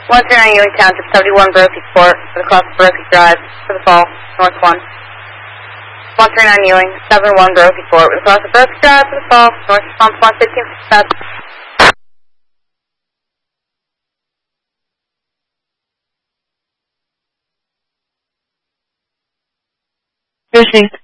139 Ewing Township, 71 Brophy Court, across Brophy Drive, for the fall, north 1. 139 Ewing, 71 Brophy Court, across the Brophy Drive, for the fall, north response 115. Fishing.